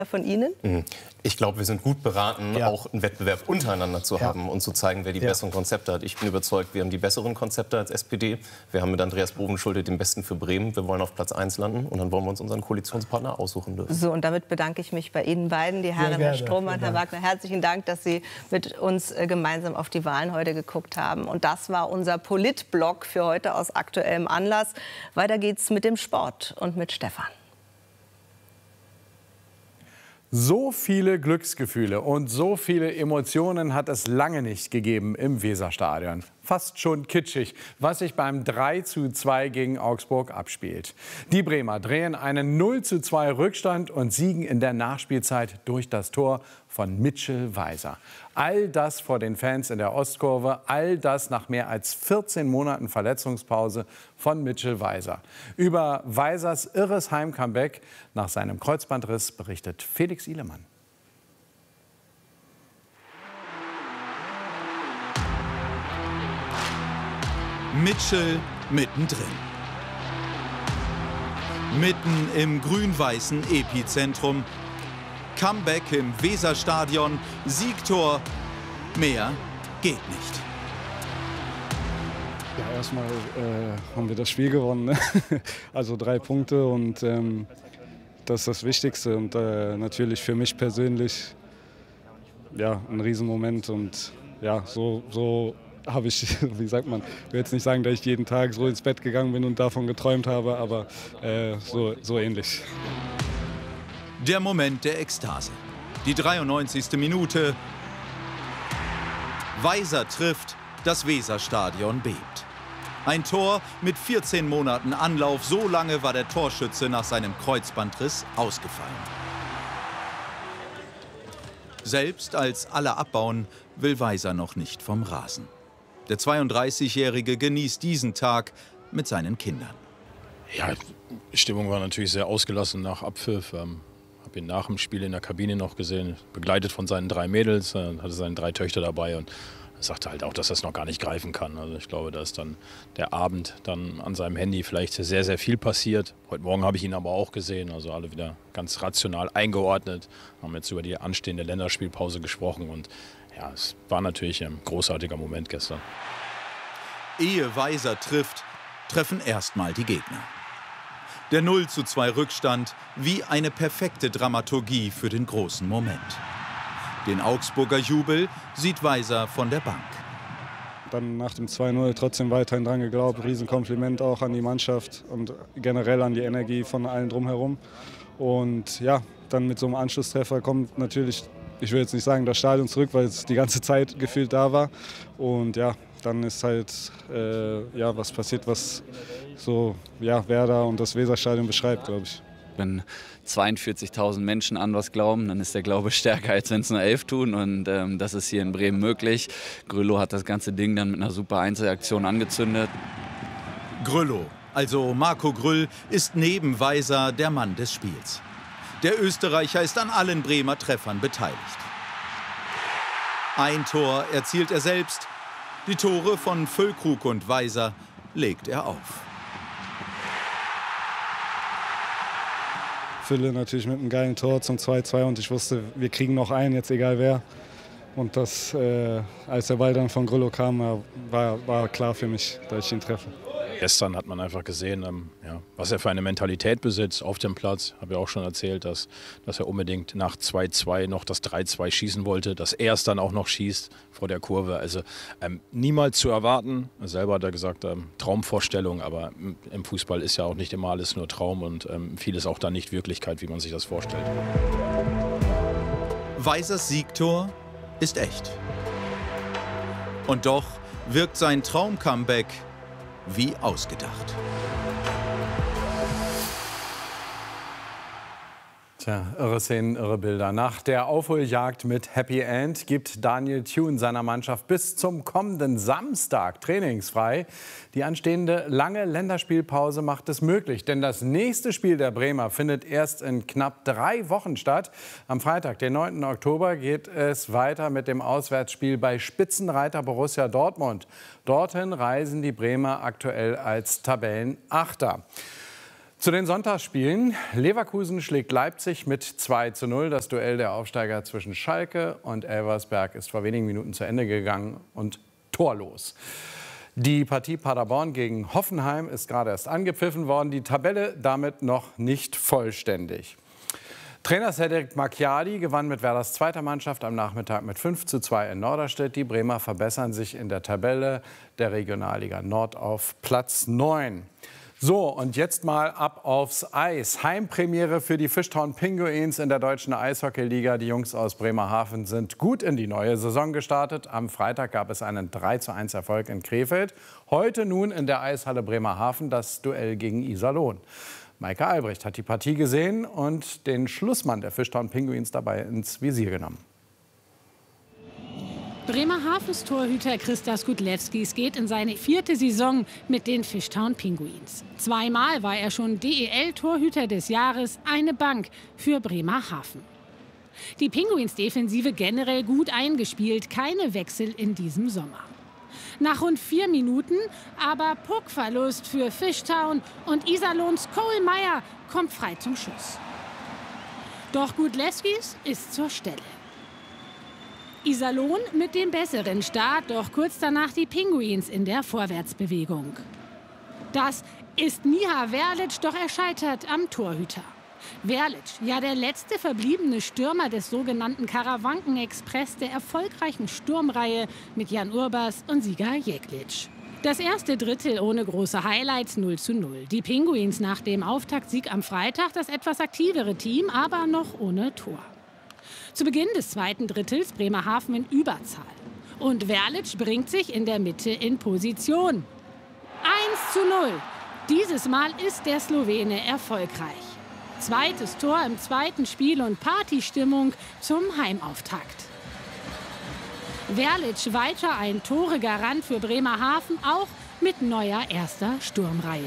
von Ihnen? Ich glaube, wir sind gut beraten, auch einen Wettbewerb untereinander zu haben und zu zeigen, wer die besseren Konzepte hat. Ich bin überzeugt, wir haben die besseren Konzepte als SPD. Wir haben mit Andreas Bovenschulte den besten für Bremen. Wir wollen auf Platz 1 landen und dann wollen wir uns unseren Koalitionspartner aussuchen dürfen. So, und damit bedanke ich mich bei Ihnen beiden, die Herren, Herr Strohmann, Herr Wagner. Herzlichen Dank, dass Sie mit uns gemeinsam auf die Wahlen heute geguckt haben. Und das war unser Politblog für heute aus aktuellem Anlass. Weiter geht's mit dem Sport und mit Stefan. So viele Glücksgefühle und so viele Emotionen hat es lange nicht gegeben im Weserstadion. Fast schon kitschig, was sich beim 3:2 gegen Augsburg abspielt. Die Bremer drehen einen 0:2 Rückstand und siegen in der Nachspielzeit durch das Tor von Mitchell Weiser. All das vor den Fans in der Ostkurve, all das nach mehr als 14 Monaten Verletzungspause von Mitchell Weiser. Über Weisers irres Heimcomeback nach seinem Kreuzbandriss berichtet Felix Ihlemann. Mitchell mittendrin. Mitten im grün-weißen Epizentrum. Comeback im Weserstadion, Siegtor, mehr geht nicht. Ja, erstmal haben wir das Spiel gewonnen, ne? Also 3 Punkte und das ist das Wichtigste und natürlich für mich persönlich ja, ein Riesenmoment und ja, so habe ich, wie sagt man, ich will jetzt nicht sagen, dass ich jeden Tag so ins Bett gegangen bin und davon geträumt habe, aber so ähnlich. Der Moment der Ekstase. Die 93. Minute. Weiser trifft, das Weserstadion bebt. Ein Tor mit 14 Monaten Anlauf. So lange war der Torschütze nach seinem Kreuzbandriss ausgefallen. Selbst als alle abbauen, will Weiser noch nicht vom Rasen. Der 32-Jährige genießt diesen Tag mit seinen Kindern. Ja, die Stimmung war natürlich sehr ausgelassen nach Abpfiff. Habe ihn nach dem Spiel in der Kabine noch gesehen, begleitet von seinen 3 Mädels, hatte seine 3 Töchter dabei und er sagte halt auch, dass er es noch gar nicht greifen kann. Also ich glaube, da ist dann der Abend dann an seinem Handy vielleicht sehr, sehr viel passiert. Heute Morgen habe ich ihn aber auch gesehen, also alle wieder ganz rational eingeordnet, haben jetzt über die anstehende Länderspielpause gesprochen und ja, es war natürlich ein großartiger Moment gestern. Ehe Weiser trifft, treffen erstmal die Gegner. Der 0:2 Rückstand wie eine perfekte Dramaturgie für den großen Moment. Den Augsburger Jubel sieht Weiser von der Bank. Dann nach dem 2:0 trotzdem weiterhin dran geglaubt. Riesenkompliment auch an die Mannschaft und generell an die Energie von allen drumherum. Und ja, dann mit so einem Anschlusstreffer kommt natürlich, ich will jetzt nicht sagen das Stadion zurück, weil es die ganze Zeit gefühlt da war. Und ja, dann ist halt ja, was passiert, was so ja, Werder und das Weserstadion beschreibt, glaube ich. Wenn 42.000 Menschen an was glauben, dann ist der Glaube stärker, als wenn es nur 11 tun. Und das ist hier in Bremen möglich. Grüllo hat das ganze Ding dann mit einer super Einzelaktion angezündet. Grüllo, also Marco Grüll, ist neben Weiser der Mann des Spiels. Der Österreicher ist an allen Bremer Treffern beteiligt. Ein Tor erzielt er selbst. Die Tore von Füllkrug und Weiser legt er auf. Fülle natürlich mit einem geilen Tor zum 2:2 und ich wusste, wir kriegen noch einen, jetzt egal wer. Und das, als der Ball dann von Grüllo kam, war klar für mich, dass ich ihn treffe. Gestern hat man einfach gesehen, ja, was er für eine Mentalität besitzt auf dem Platz. Habe ja auch schon erzählt, dass er unbedingt nach 2:2 noch das 3:2 schießen wollte, dass er es dann auch noch schießt vor der Kurve. Also niemals zu erwarten. Selber hat er gesagt, Traumvorstellung, aber im Fußball ist ja auch nicht immer alles nur Traum und vieles auch dann nicht Wirklichkeit, wie man sich das vorstellt. Weisers Siegtor ist echt. Und doch wirkt sein Traum-Comeback wie ausgedacht. Tja, irre Szenen, irre Bilder. Nach der Aufholjagd mit Happy End gibt Daniel Thune seiner Mannschaft bis zum kommenden Samstag trainingsfrei. Die anstehende lange Länderspielpause macht es möglich, denn das nächste Spiel der Bremer findet erst in knapp 3 Wochen statt. Am Freitag, den 9. Oktober, geht es weiter mit dem Auswärtsspiel bei Spitzenreiter Borussia Dortmund. Dorthin reisen die Bremer aktuell als Tabellenachter. Zu den Sonntagsspielen. Leverkusen schlägt Leipzig mit 2:0. Das Duell der Aufsteiger zwischen Schalke und Elversberg ist vor wenigen Minuten zu Ende gegangen und torlos. Die Partie Paderborn gegen Hoffenheim ist gerade erst angepfiffen worden. Die Tabelle damit noch nicht vollständig. Trainer Cedric Macchiadi gewann mit Werders zweiter Mannschaft am Nachmittag mit 5:2 in Norderstedt. Die Bremer verbessern sich in der Tabelle der Regionalliga Nord auf Platz 9. So, und jetzt mal ab aufs Eis. Heimpremiere für die Fishtown Pinguins in der deutschen Eishockeyliga. Die Jungs aus Bremerhaven sind gut in die neue Saison gestartet. Am Freitag gab es einen 3:1 Erfolg in Krefeld. Heute nun in der Eishalle Bremerhaven das Duell gegen Iserlohn. Maike Albrecht hat die Partie gesehen und den Schlussmann der Fishtown Pinguins dabei ins Visier genommen. Bremerhavens Torhüter Christas Gudlewskis geht in seine 4. Saison mit den Fishtown Pinguins. Zweimal war er schon DEL-Torhüter des Jahres, eine Bank für Bremerhaven. Die Pinguins-Defensive generell gut eingespielt, keine Wechsel in diesem Sommer. Nach rund 4 Minuten aber Puckverlust für Fishtown und Iserlohns Cole Meyer kommt frei zum Schuss. Doch Gudlewskis ist zur Stelle. Iserlohn mit dem besseren Start, doch kurz danach die Pinguins in der Vorwärtsbewegung. Das ist Miha Verlic, doch er scheitert am Torhüter. Verlic, ja der letzte verbliebene Stürmer des sogenannten Karawanken-Express der erfolgreichen Sturmreihe mit Jan Urbas und Sieger Jeklic. Das erste Drittel ohne große Highlights 0:0. Die Pinguins nach dem Auftaktsieg am Freitag das etwas aktivere Team, aber noch ohne Tor. Zu Beginn des zweiten Drittels Bremerhaven in Überzahl. Und Verlic bringt sich in der Mitte in Position. 1:0. Dieses Mal ist der Slowene erfolgreich. Zweites Tor im zweiten Spiel und Partystimmung zum Heimauftakt. Verlic weiter ein Toregarant für Bremerhaven, auch mit neuer erster Sturmreihe.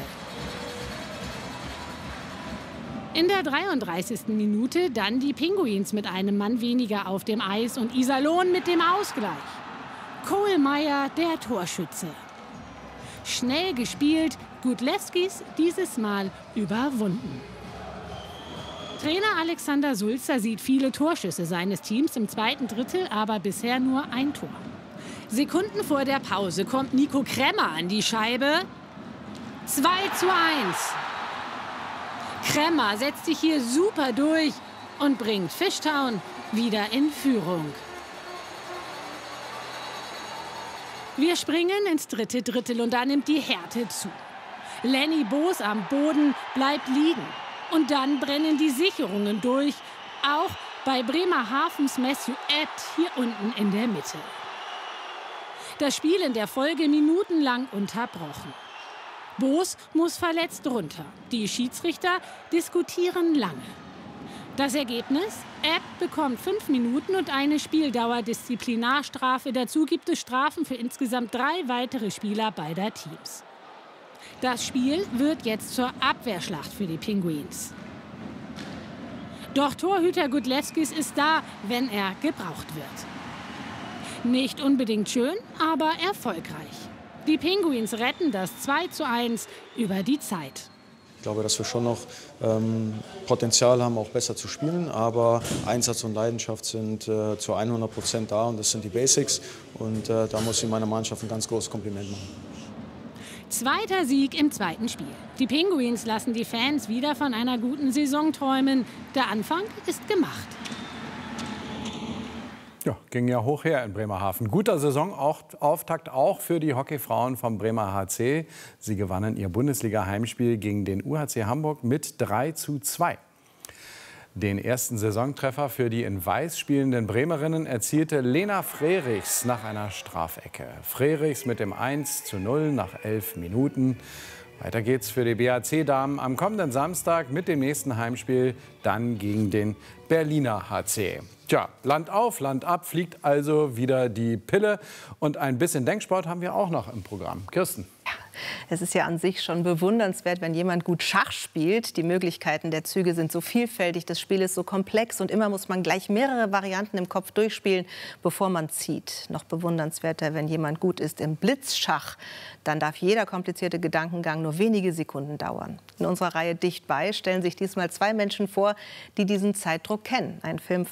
In der 33. Minute dann die Pinguins mit einem Mann weniger auf dem Eis und Iserlohn mit dem Ausgleich. Cole Meyer, der Torschütze. Schnell gespielt, Gudlewskis dieses Mal überwunden. Trainer Alexander Sulzer sieht viele Torschüsse seines Teams im zweiten Drittel, aber bisher nur ein Tor. Sekunden vor der Pause kommt Nico Kremmer an die Scheibe. 2:1. Kremmer setzt sich hier super durch und bringt Fishtown wieder in Führung. Wir springen ins dritte Drittel und da nimmt die Härte zu. Lenny Boos am Boden bleibt liegen. Und dann brennen die Sicherungen durch, auch bei Bremerhavens Matthew Abt hier unten in der Mitte. Das Spiel in der Folge minutenlang unterbrochen. Boos muss verletzt runter. Die Schiedsrichter diskutieren lange. Das Ergebnis? Abt bekommt 5 Minuten und eine Spieldauer-Disziplinarstrafe. Dazu gibt es Strafen für insgesamt 3 weitere Spieler beider Teams. Das Spiel wird jetzt zur Abwehrschlacht für die Pinguins. Doch Torhüter Gudlewskis ist da, wenn er gebraucht wird. Nicht unbedingt schön, aber erfolgreich. Die Pinguins retten das 2:1 über die Zeit. Ich glaube, dass wir schon noch Potenzial haben, auch besser zu spielen. Aber Einsatz und Leidenschaft sind zu 100% da und das sind die Basics. Und da muss ich meiner Mannschaft ein ganz großes Kompliment machen. Zweiter Sieg im zweiten Spiel. Die Pinguins lassen die Fans wieder von einer guten Saison träumen. Der Anfang ist gemacht. Ja, ging ja hoch her in Bremerhaven. Guter Saisonauftakt auch für die Hockeyfrauen vom Bremer HC. Sie gewannen ihr Bundesliga-Heimspiel gegen den UHC Hamburg mit 3:2. Den ersten Saisontreffer für die in Weiß spielenden Bremerinnen erzielte Lena Frerichs nach einer Strafecke. Frerichs mit dem 1:0 nach 11 Minuten. Weiter geht's für die BHC-Damen am kommenden Samstag mit dem nächsten Heimspiel, dann gegen den Berliner HC. Tja, Land auf, Land ab, fliegt also wieder die Pille. Und ein bisschen Denksport haben wir auch noch im Programm. Kirsten. Ja, Es ist ja an sich schon bewundernswert, wenn jemand gut Schach spielt. Die Möglichkeiten der Züge sind so vielfältig, das Spiel ist so komplex und immer muss man gleich mehrere Varianten im Kopf durchspielen, bevor man zieht. Noch bewundernswerter, wenn jemand gut ist im Blitzschach, dann darf jeder komplizierte Gedankengang nur wenige Sekunden dauern. In unserer Reihe Dicht bei stellen sich diesmal zwei Menschen vor, die diesen Zeitdruck kennen. Ein Film von